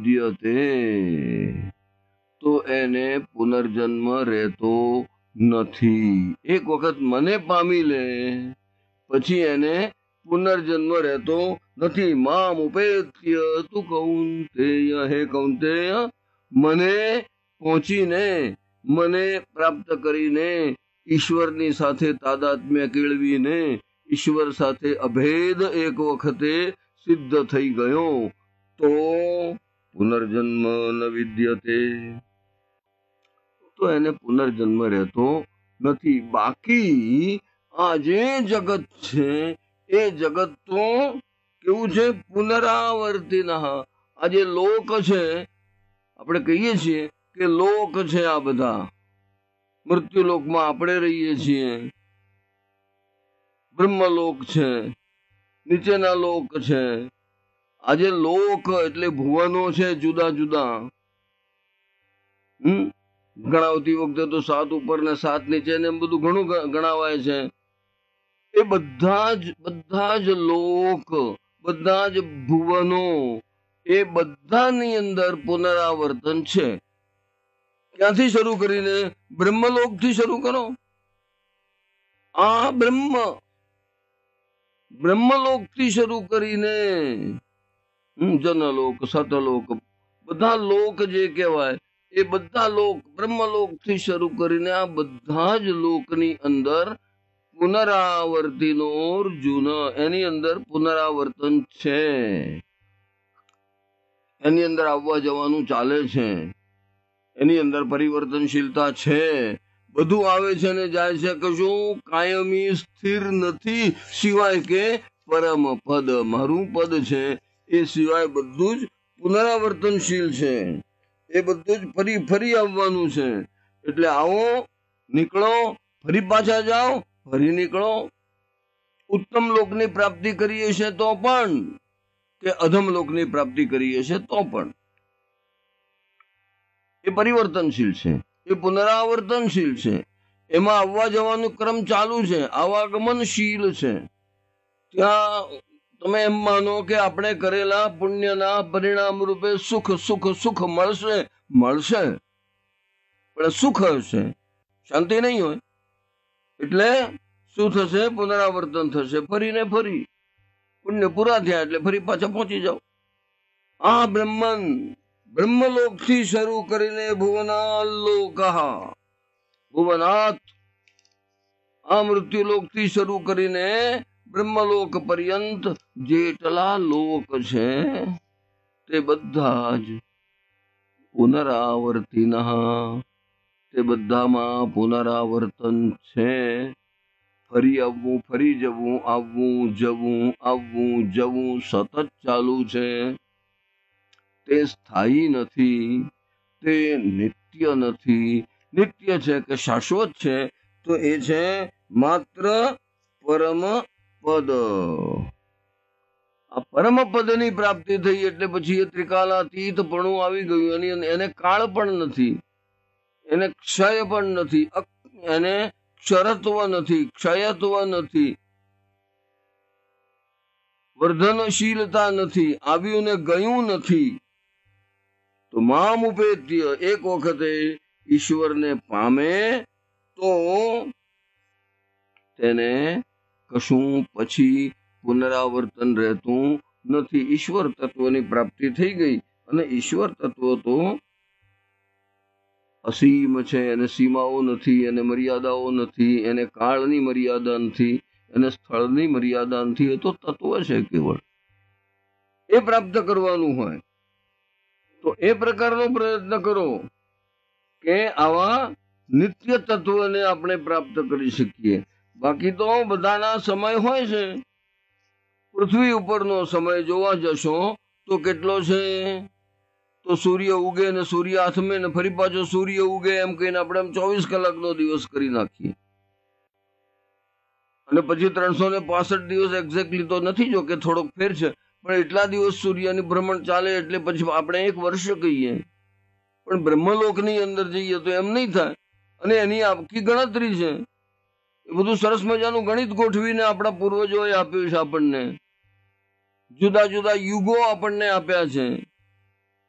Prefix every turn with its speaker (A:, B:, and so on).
A: વિદ્યતે, તો એને પુનર્જન્મ રહેતો નથી. એક વખત મને પામી લે પછી એને પુનર્જન્મ રહેતો નથી. મામ ઉપેત્ય તું કૌંતેય, હે કૌંતેય, મને પહોંચીને, મને પ્રાપ્ત કરીને, ઈશ્વરની સાથે તાદાત્મ્ય કેળવીને, ઈશ્વર સાથે અભેદ એક વખતે સિદ્ધ થઈ ગયો તો પુનર્જન્મ ન વિદ્યતે, તો એને પુનર્જન્મ રહેતો નથી. બાકી આ જે જગત છે એ જગત તો કેવું છે? પુનરાવર્તિન. આ જે લોક છે, આપણે કહીએ છીએ કે લોક છે, આ બધા મૃત્યુલોકમાં આપણે રહીએ છીએ, બ્રહ્મલોક છે, નીચેના લોક છે. આજે લોક એટલે ભુવનો છે જુદા જુદા. ગણાવતી વખતે તો 7 ઉપર ને 7 નીચે ને એમ બધું ઘણું ગણાવાય છે. એ બધા જ લોક, બધા જ ભુવનો, એ બધાની અંદર પુનરાવર્તન છે. ક્યાંથી શરૂ કરીને? બ્રહ્મલોક થી શરૂ કરો. આ બ્રહ્મલોક થી શરૂ કરીને જનલોક, સતલોક, બધા લોક જે કહેવાય એ બધા લોક, બ્રહ્મલોક થી શરૂ કરીને આ બધા જ લોકની અંદર પુનરાવર્તિનો અર્જુન, એની અંદર પુનરાવર્તન છે. એની અંદર આવવા જવાનું ચાલે છે, એની અંદર પરિવર્તનશીલતા છે. બધું આવે છે ને જાય છે, કશું કાયમી સ્થિર નથી, સિવાય કે પરમ પદ, મારું પદ છે એ સિવાય બધું જ પુનરાવર્તનશીલ છે. એ બધું જ ફરી આવવાનું છે. એટલે આવો, નીકળો, ફરી પાછા જાઓ, ફરી નીકળો. ઉત્તમ લોકની પ્રાપ્તિ કરીએ છે તો પણ, કે અધમ લોકની પ્રાપ્તિ કરીએ છે તો પણ એ પરિવર્તનશીલ છે, એ પુનરાવર્તનશીલ છે. એમાં આવવા જવાનું ક્રમ ચાલુ છે, આવાગમનશીલ છે. ત્યાં તમે એમ માનો કે આપણે કરેલા પુણ્યના પરિણામ રૂપે સુખ સુખ સુખ મળશે, પણ સુખ હશે, શાંતિ નહીં હોય. એટલે શું થશે? પુનરાવર્તન થશે, ફરીને ફરી. પુણ્ય પૂરા થયા એટલે ફરી પાછા પહોંચી જાઓ. આ બ્રહ્મલોક થી શરૂ કરીને ભુવનાલોક, ભુવનાથ, આ મૃત્યુલોક થી શરૂ કરીને બ્રહ્મલોક પર્યંત જેટલા લોક છે તે બધા જ પુનરાવર્તિન, તે બધામાં પુનરાવર્તન છે. ફરી આવવું, ફરી જવું, આવવું જવું, આવવું જવું સતત ચાલુ છે. તે સ્થાયી નથી, તે નિત્ય નથી. નિત્ય છે કે શાશ્વત છે તો એ છે માત્ર પરમ પદ. આ પરમ પદની પ્રાપ્તિ થઈ એટલે પછી એ ત્રિકાલાતીત પણ આવી ગયું. એને કાળ પણ નથી, એને ક્ષય પણ નથી, એને ક્ષરત્વ નથી, ક્ષયત્વ નથી, વર્ધનશીલતા નથી, આવ્યું ને ગયું નથી. તો મામ ઉપેત્ય, એક વખતે ઈશ્વરને પામે તો તેને કશું પછી પુનરાવર્તન રહેતું નથી. ઈશ્વર તત્વની પ્રાપ્તિ થઈ ગઈ અને ઈશ્વર તત્વ તો અસીમ છે, એને સીમાઓ નથી, એને મર્યાદાઓ નથી, એને કાળની મર્યાદા નથી, એને સ્થળની મર્યાદા નથી. એ તો તત્વ છે કેવળ. એ પ્રાપ્ત કરવાનું હોય તો એ પ્રકારનો પ્રયત્ન કરો કે આવા નિત્ય તત્વને આપણે પ્રાપ્ત કરી શકીએ. બાકી તો બધાના સમય હોય છે. પૃથ્વી ઉપરનો સમય જોવા જશો તો કેટલો છે? તો સૂર્ય ઉગે ને સૂર્ય આથમે ને ફરી પાછો સૂર્ય ઉગે એમ કહીને આપણે 24 કલાકનો દિવસ કરી નાખીએ. અને પછી 365 દિવસ એક્ઝેક્ટલી તો નથી, જો કે થોડોક ફેર છે, પણ એટલા દિવસ સૂર્યની ભ્રમણ ચાલે એટલે પછી આપણે 1 વર્ષ કહીએ. પણ બ્રહ્મલોકની અંદર જઈએ તો એમ નહીં થાય. અને એની આખી ગણતરી છે. એ બધું સરસ મજાનું ગણિત ગોઠવીને આપણા પૂર્વજોએ આપ્યું છે આપણને. જુદા જુદા યુગો આપણને આપ્યા છે.